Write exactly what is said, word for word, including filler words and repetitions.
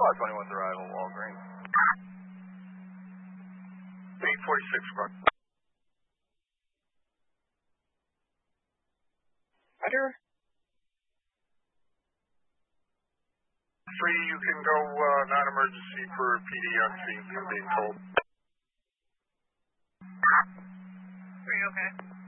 five twenty-one's arrival, Walgreens. eight forty-six, Rock. Roger. Three, you can go uh, non-emergency for P D on scene, I'm being told. Three, okay.